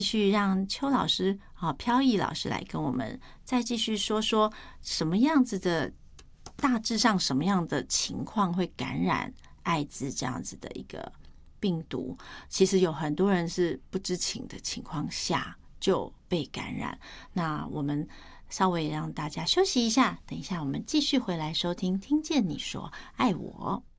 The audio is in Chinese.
继续让邱老师飘逸老师来跟我们再继续说说什么样子的，大致上什么样的情况会感染艾滋这样子的一个病毒。其实有很多人是不知情的情况下就被感染。那我们稍微让大家休息一下，等一下我们继续回来收听听见你说爱我。